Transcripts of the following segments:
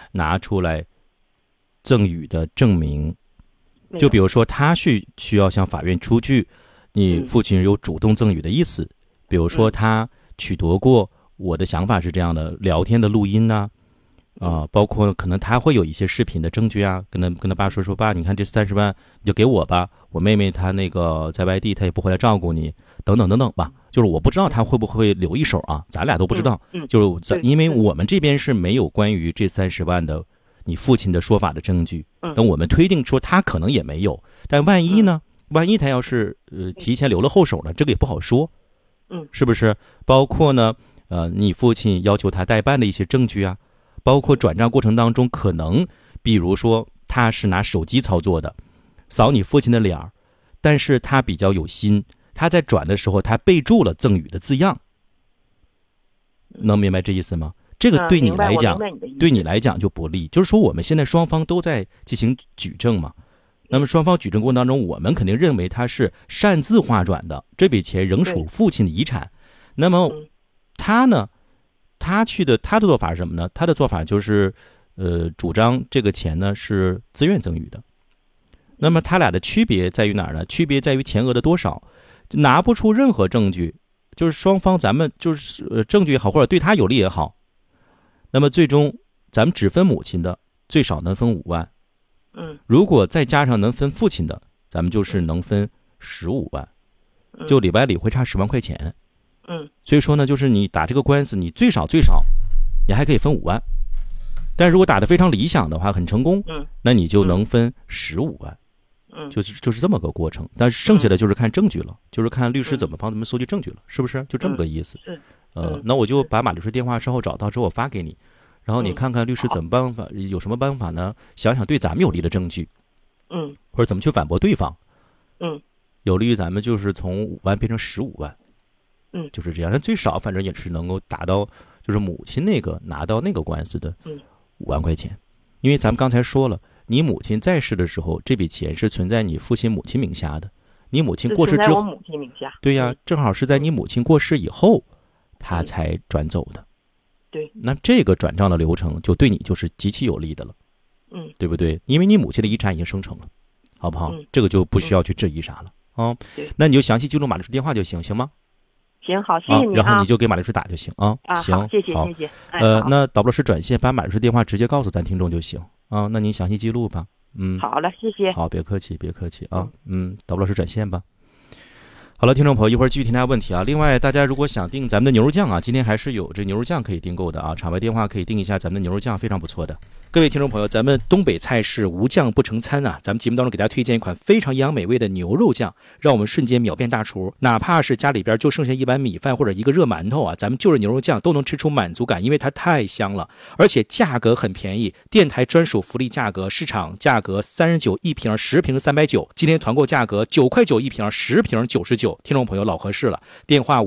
拿出来赠与的证明。就比如说他需要向法院出具你父亲有主动赠与的意思，比如说他取得过，我的想法是这样的，聊天的录音呐，包括可能他会有一些视频的证据啊，跟他爸说爸，你看这30万你就给我吧，我妹妹她那个在外地，她也不回来照顾你，等等等等吧。就是我不知道他会不会留一手啊，咱俩都不知道。就是因为我们这边是没有关于这30万的你父亲的说法的证据，那我们推定说他可能也没有，但万一呢？万一他要是提前留了后手呢？这个也不好说，是不是？包括呢，你父亲要求他代办的一些证据啊，包括转账过程当中可能，比如说他是拿手机操作的，扫你父亲的脸儿，但是他比较有心，他在转的时候他备注了赠与的字样，能明白这意思吗？这个对你来讲就不利，就是说我们现在双方都在进行举证嘛。那么双方举证过程当中，我们肯定认为他是擅自划转的，这笔钱仍属父亲的遗产。那么他呢，他的做法是什么呢？他的做法就是主张这个钱呢是自愿赠与的。那么他俩的区别在于哪儿呢？区别在于钱额的多少，拿不出任何证据，就是双方咱们就是证据也好，或者对他有利也好，那么最终咱们只分母亲的，最少能分5万。如果再加上能分父亲的，咱们就是能分15万，就里外里会差10万块钱。所以说呢，就是你打这个官司，你最少你还可以分5万，但如果打得非常理想的话，很成功，那你就能分15万。就是这么个过程。但是剩下的就是看证据了，就是看律师怎么帮咱们搜集证据了，是不是？就这么个意思。那我就把马律师电话稍后找到之后我发给你。然后你看看律师怎么办法，有什么办法呢？想想对咱们有利的证据，或者怎么去反驳对方，有利于咱们就是从5万变成15万，就是这样。但最少反正也是能够达到，就是母亲那个拿到那个官司的5万块钱，因为咱们刚才说了，你母亲在世的时候，这笔钱是存在你父亲母亲名下的，你母亲过世之后， 我母亲名下， 对呀，正好是在你母亲过世以后，他才转走的。 对， 那这个转账的流程就对你就是极其有利的了，对不对？因为你母亲的遗产已经生成了，好不好？这个就不需要去质疑啥了啊。那你就详细记录马律师电话就行吗？ 行，好，谢谢你然后你就给马律师打就行啊。行， 好，谢谢。 那导播老师转线把马律师电话直接告诉咱听众就行啊。那您详细记录吧。 好了，谢谢。 好，别客气啊。导播老师转线吧。好了，听众朋友，一会儿继续听大家问题啊。另外，大家如果想订咱们的牛肉酱啊，今天还是有这牛肉酱可以订购的啊。场外电话可以订一下咱们的牛肉酱，非常不错的。各位听众朋友，咱们东北菜式无酱不成餐啊！咱们节目当中给大家推荐一款非常营养美味的牛肉酱，让我们瞬间秒变大厨。哪怕是家里边就剩下一碗米饭或者一个热馒头啊，咱们就着牛肉酱都能吃出满足感，因为它太香了，而且价格很便宜，电台专属福利价格，市场价格39一瓶，10瓶390，今天团购价格9块9一瓶，10瓶99。听众朋友老合适了，电话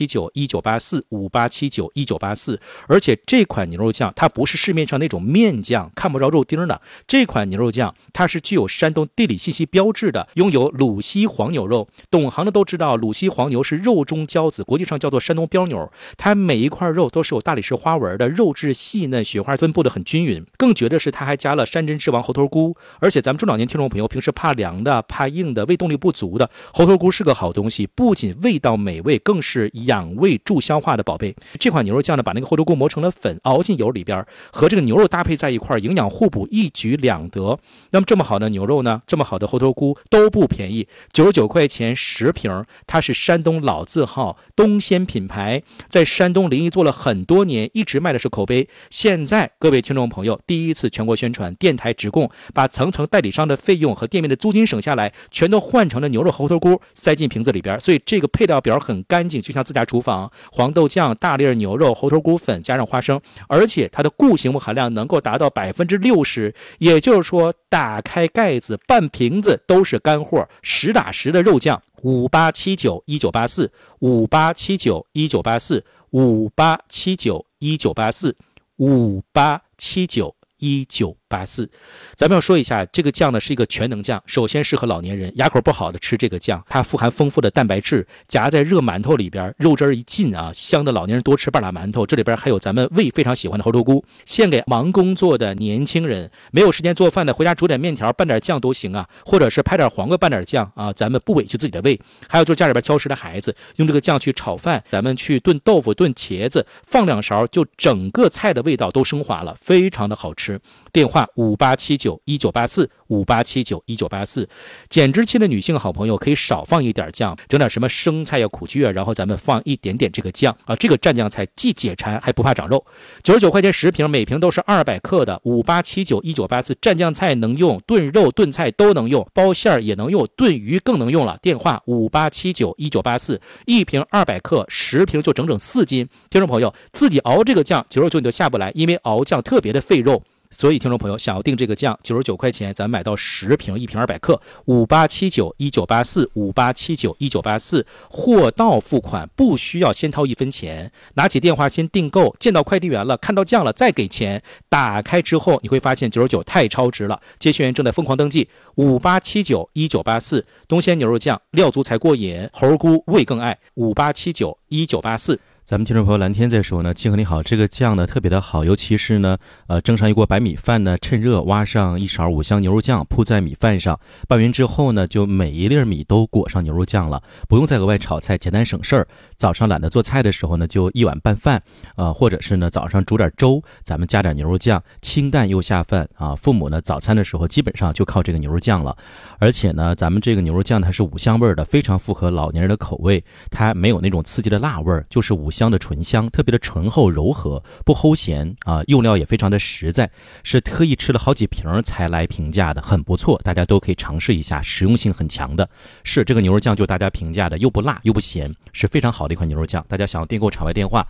58791984，58791984。而且这款牛肉酱它不是市面上那种面酱，看不着肉丁的，这款牛肉酱它是具有山东地理信息标志的，拥有鲁西黄牛肉。懂行的都知道，鲁西黄牛是肉中骄子，国际上叫做山东标牛。它每一块肉都是有大理石花纹的，肉质细嫩，雪花分布的很均匀。更绝的是，它还加了山珍之王猴头菇。而且咱们中老年听众朋友平时怕凉的、怕硬的、胃动力不足的，猴头菇是个好东西，不仅味道美味，更是养胃助消化的宝贝。这款牛肉酱呢，把那个猴头菇磨成了粉，熬进油里边，和这个牛肉搭配在一块，营养互补，一举两得。那么这么好的牛肉呢，这么好的猴头菇都不便宜，99块钱10瓶。它是山东老字号东鲜品牌，在山东临沂做了很多年，一直卖的是口碑。现在各位听众朋友第一次全国宣传，电台直供，把层层代理商的费用和店面的租金省下来，全都换成了牛肉猴头菇，塞进瓶子里边。所以这个配料表很干净，就像自家厨房。黄豆酱、大粒牛肉、猴头菇粉加上花生，而且它的固形物含量能够达到60%，也就是说打开盖子半瓶子都是干货，实打实的肉酱。58791984，58791984，58791984，58791984。 1984。咱们要说一下，这个酱呢是一个全能酱，首先适合老年人，牙口不好的吃这个酱，它富含丰富的蛋白质，夹在热馒头里边，肉汁一进啊，香的老年人多吃半拉馒头。这里边还有咱们胃非常喜欢的猴头菇，献给忙工作的年轻人，没有时间做饭的，回家煮点面条拌点酱都行啊，或者是拍点黄瓜拌点酱啊，咱们不委屈自己的胃。还有就是家里边挑食的孩子，用这个酱去炒饭，咱们去炖豆腐炖茄子，放2勺，就整个菜的味道都升华了，非常的好吃。电话58791984，58791984。减脂期的女性好朋友可以少放一点酱，整点什么生菜呀、苦苣啊，然后咱们放一点点这个酱啊，这个蘸酱菜既解馋还不怕长肉。99块钱10瓶，每瓶都是200克的。58791984，蘸酱菜能用，炖肉炖菜都能用，包馅也能用，炖鱼更能用了。电话58791984，一瓶200克，10瓶就整整4斤。听众朋友自己熬这个酱，99你就下不来，因为熬酱特别的费肉。所以听众朋友想要订这个酱，99块钱咱买到10瓶，一瓶200克，58791984，58791984，货到付款，不需要先掏1分钱，拿起电话先订购，见到快递员了，看到酱了再给钱，打开之后你会发现99太超值了。接线员正在疯狂登记，58791984，东鲜牛肉酱料足才过瘾，猴菇味更爱，58791984。咱们听众朋友蓝天在说呢，庆和你好，这个酱呢特别的好，尤其是呢蒸上一锅白米饭呢，趁热挖上1勺五香牛肉酱，铺在米饭上，拌匀之后呢，就每一粒米都裹上牛肉酱了，不用再额外炒菜，简单省事儿。早上懒得做菜的时候呢，就1碗拌饭或者是呢早上煮点粥，咱们加点牛肉酱，清淡又下饭啊。父母呢早餐的时候基本上就靠这个牛肉酱了，而且呢咱们这个牛肉酱它是五香味的，非常符合老年人的口味，它没有那种刺激的辣味，就是五香的醇香，特别的醇厚柔和，不齁咸啊，用料也非常的实在，是特意吃了好几瓶才来评价的，很不错，大家都可以尝试一下，实用性很强的。是这个牛肉酱就大家评价的，又不辣又不咸，是非常好的一款牛肉酱。大家想要订购场外电话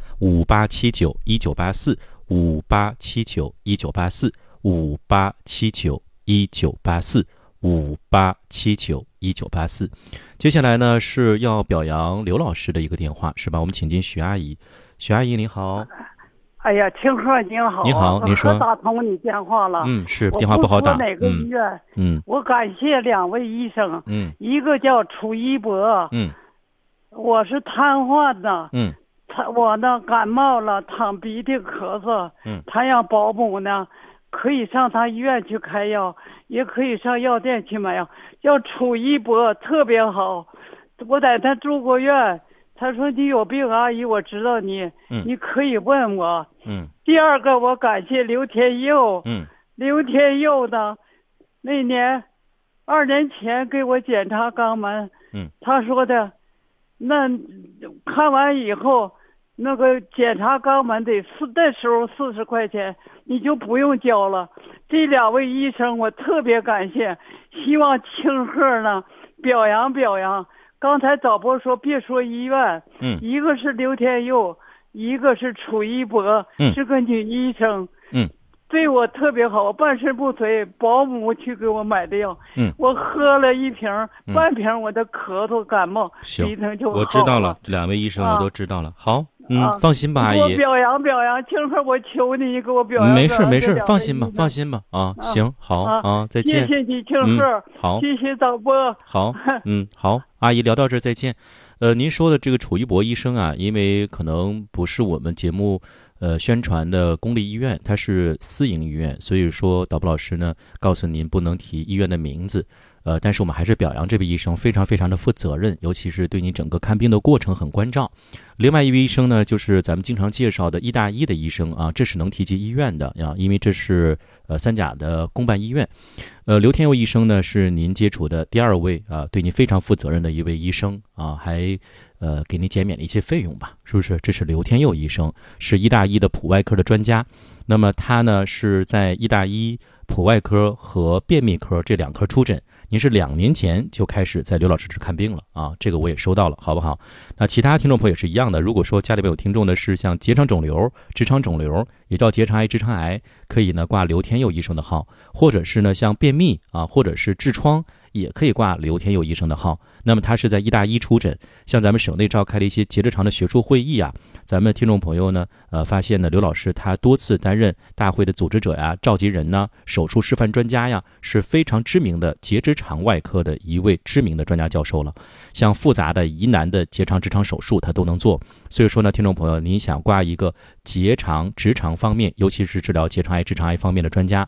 58791984，58791984，58791984。接下来呢是要表扬刘老师的一个电话，是吧？我们请进徐阿姨。徐阿姨你好。 哎呀，庆贺您好。 你好，您说。 打通你电话了。 是电话不好打。 我不说哪个医院。我感谢2位医生。一个叫楚一博。我是瘫痪的。我呢感冒了，淌鼻涕咳嗽。他让保姆呢可以上他医院去开药，也可以上药店去买药。叫楚一博特别好，我在他住过院，他说你有病，阿姨我知道你，你可以问我。第二个我感谢刘天佑。刘天佑呢那年2年前给我检查肛门。他说的那看完以后那个检查肛门那时候40块钱，你就不用交了。这2位医生我特别感谢，希望庆贺呢表扬表扬。刚才导播说别说医院。一个是刘天佑，一个是楚一博。是个女医生。对我特别好，我半身不遂，保姆去给我买的药。我喝了1瓶半瓶，我的咳嗽感冒鼻疼就好了。 我知道了，2位医生我都知道了。好。放心吧，阿姨。 我表扬表扬，庆贺我求你给我表扬。 没事，放心吧啊，行，好啊，再见。 谢谢你，庆贺。 好， 谢谢导播。 好，好，阿姨聊到这儿再见。您说的这个楚一博医生啊，因为可能不是我们节目宣传的公立医院，它是私营医院，所以说导播老师呢告诉您不能提医院的名字。但是我们还是表扬这位医生非常非常的负责任，尤其是对你整个看病的过程很关照。另外一位医生呢，就是咱们经常介绍的医大医的医生啊，这是能提及医院的啊，因为这是三甲的公办医院。刘天佑医生呢是您接触的第2位啊，对您非常负责任的一位医生啊，还给您减免了一些费用吧，是不是？这是刘天佑医生，是医大医的普外科的专家。那么他呢是在医大医普外科和便秘科这2科出诊。您是2年前就开始在刘老师这看病了啊，这个我也收到了，好不好？那其他听众朋友也是一样的，如果说家里边有听众的是像结肠肿瘤、直肠肿瘤，也叫结肠癌、直肠癌，可以呢挂刘天佑医生的号，或者是呢像便秘啊，或者是痔疮， 也可以挂刘天佑医生的号。那么他是在医大一出诊，像咱们省内召开了一些结直肠的学术会议啊，咱们听众朋友呢，发现呢，刘老师他多次担任大会的组织者呀、召集人呢、手术示范专家呀，是非常知名的结直肠外科的一位知名的专家教授了。像复杂的疑难的结肠直肠手术他都能做。所以说呢，听众朋友，您想挂一个结肠直肠方面，尤其是治疗结肠癌、直肠癌方面的专家，